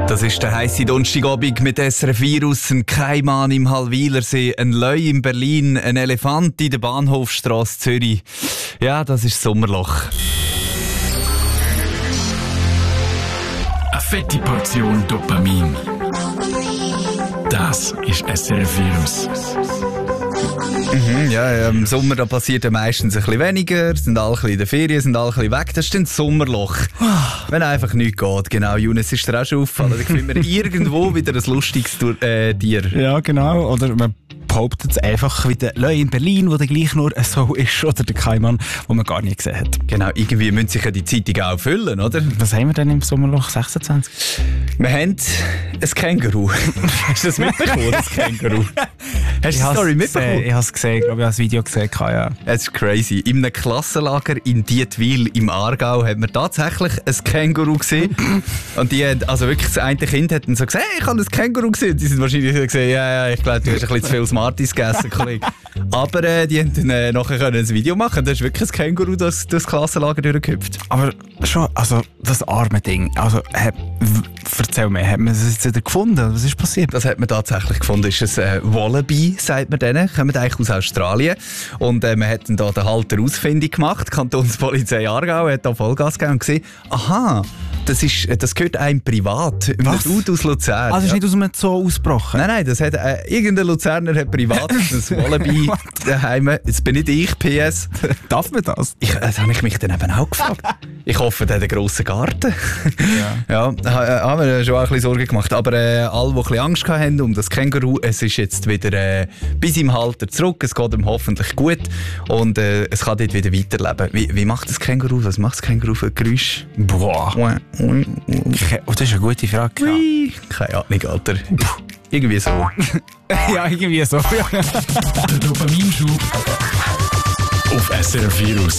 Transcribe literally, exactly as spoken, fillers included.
Das ist der heisse Donnerstagabend mit S R F Virus, ein Kaiman im Hallwilersee, ein Leu in Berlin, ein Elefant in der Bahnhofstrasse Zürich. Ja, das ist Sommerloch. Eine fette Portion Dopamin. Das ist S R F Virus. Mhm, ja, im Sommer da passiert ja meistens ein bisschen weniger, sind alle ein bisschen in der Ferien, sind alle ein bisschen weg. Das ist dann das Sommerloch. Wenn einfach nichts geht. Genau, Jonas, ist dir auch schon aufgefallen. Da finden wir irgendwo wieder ein lustiges äh, Tier. Ja, genau. Oder man behauptet es einfach wie der Leu in Berlin, wo der gleich nur so ist, oder der Kaiman, den man gar nicht gesehen hat. Genau, irgendwie müssen sich ja die Zeitungen auch füllen, oder? Was haben wir denn im Sommerloch sechsundzwanzig? Wir haben ein Känguru. Hast du das mitbekommen, das Känguru? Hast du die Story mitbekommen? Ich habe es gesehen, ich glaube, ich habe das Video gesehen. Ja. Es ist crazy. In einem Klassenlager in Dietwil im Aargau hat man tatsächlich ein Känguru gesehen. Und die hat, also wirklich, das eine Kind hat dann so gesagt, hey, ich habe ein Känguru gesehen. Die sind wahrscheinlich so gesagt, ja, ja, ich glaube, du hast ein bisschen zu viel Smarties gegessen, Kollege. Aber äh, die haben dann äh, nachher können ein Video machen. Da ist wirklich ein Känguru durch das Klassenlager durchgehüpft. Aber schon, also das arme Ding. Also, äh, erzähl mir, hat man es jetzt wieder gefunden? Was ist passiert? Das hat man tatsächlich gefunden. Das ist ein äh, Wallaby, sagt man denen. Kommen eigentlich aus Australien. Und äh, man hat dann da den Halter ausfindig gemacht. Die Kantonspolizei Aargau hat da Vollgas gegeben und gesehen, aha, das, ist, das gehört einem privat. Was? Ein Dude aus Luzern. Also ist ja. nicht aus einem Zoo ausgebrochen? Nein, nein, das hat, äh, irgendein Luzerner hat privat ein Wallaby daheim. Jetzt bin nicht ich, P S. Darf man das? Ich, das habe ich mich dann eben auch gefragt. Ich hoffe, der hat einen grossen Garten. Ja, ja, haben wir schon auch ein bisschen Sorgen gemacht. Aber äh, alle, die ein bisschen Angst hatten um das Känguru, es ist jetzt wieder äh, bis im Halter zurück. Es geht ihm hoffentlich gut und äh, es kann dort wieder weiterleben. Wie, wie macht das Känguru? Was macht das Känguru für Geräusche? Boah. Oh, das ist eine gute Frage. Ui. Keine Ahnung, Alter. Irgendwie so. Ja, irgendwie so. Der Dopaminschub auf S R F Virus.